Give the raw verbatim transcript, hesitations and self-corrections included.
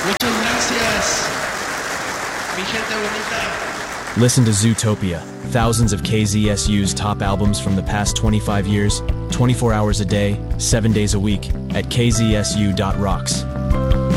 Muchas gracias, mi gente bonita. Listen to Zootopia, thousands of K Z S U's top albums from the past twenty-five years, twenty-four hours a day, seven days a week, at k z s u dot rocks.